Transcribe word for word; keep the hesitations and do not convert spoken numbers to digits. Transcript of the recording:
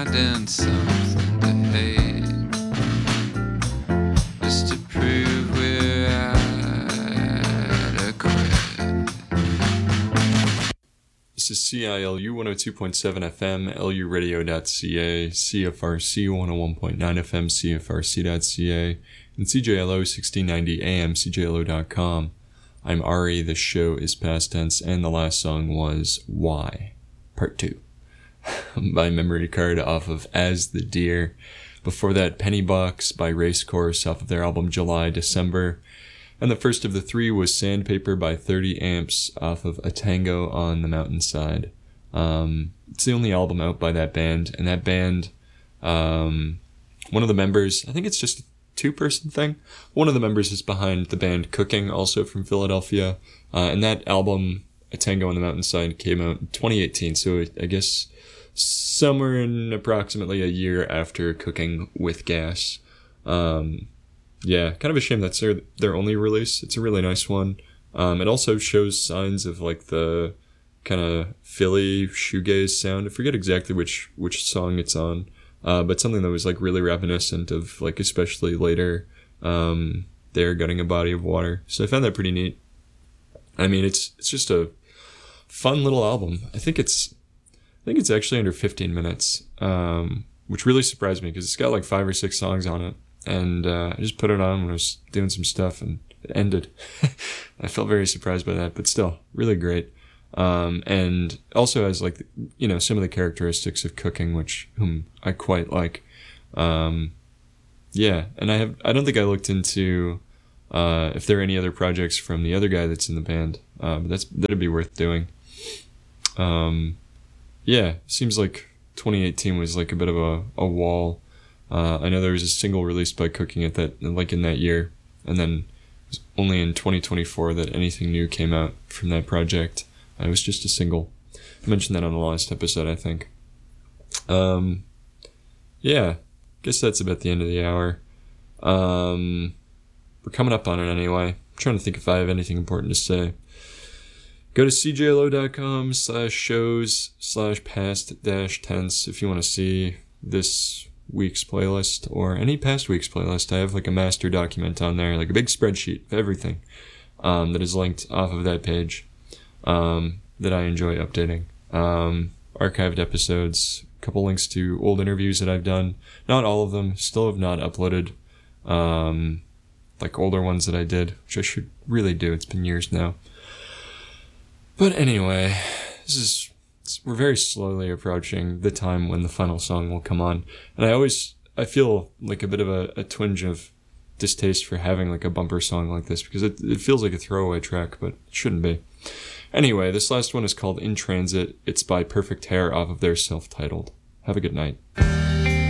I done something to hate just to prove we're adequate. This is C I L U one oh two point seven F M, L U radio dot C A, C F R C one oh one point nine F M, C F R C dot C A, and C J L O sixteen ninety A M, C J L O dot com. I'm Ari, the show is past tense, and the last song was Why, Part two, by Memory Card off of As the Deer. Before that, Penny Box by Racecourse off of their album July December. And the first of the three was Sandpaper by thirty amps off of A Tango on the Mountainside. Um, it's the only album out by that band, and that band, um, one of the members, I think it's just a two-person thing, one of the members is behind the band Cooking, also from Philadelphia, uh, and that album, A Tango on the Mountainside, came out in twenty eighteen, so I guess somewhere in approximately a year after Cooking with Gas. Um... Yeah, kind of a shame that's their, their only release. It's a really nice one. Um, it also shows signs of like the kind of Philly shoegaze sound. I forget exactly which which song it's on, uh, but something that was like really reminiscent of like especially later um, They're Gutting a Body of Water. So I found that pretty neat. I mean, it's it's just a fun little album. I think it's I think it's actually under fifteen minutes, um, which really surprised me because it's got like five or six songs on it. And uh, I just put it on when I was doing some stuff, and it ended. I felt very surprised by that, but still, really great. Um, and also has like, you know, some of the characteristics of Cooking, which whom I quite like. Um, yeah, and I have I don't think I looked into uh, if there are any other projects from the other guy that's in the band, uh, but that's that'd be worth doing. Um, yeah, seems like twenty eighteen was like a bit of a, a wall. Uh, I know there was a single released by Cooking at that, like in that year, and then it was only in twenty twenty-four that anything new came out from that project. Uh, it was just a single. I mentioned that on the last episode, I think. Um, yeah, guess that's about the end of the hour. Um, we're coming up on it anyway. I'm trying to think if I have anything important to say. Go to C J L O dot com slash shows slash past dash tense if you want to see this week's playlist or any past week's playlist. I have like a master document on there, like a big spreadsheet of everything um, that is linked off of that page um, that I enjoy updating. Um, archived episodes, a couple links to old interviews that I've done. Not all of them, still have not uploaded um, like older ones that I did, which I should really do. It's been years now. But anyway, this is we're very slowly approaching the time when the final song will come on. And I always, I feel like a bit of a, a twinge of distaste for having like a bumper song like this because it, it feels like a throwaway track, but it shouldn't be. Anyway, this last one is called In Transit. It's by Perfect Hair off of their self-titled. Have a good night.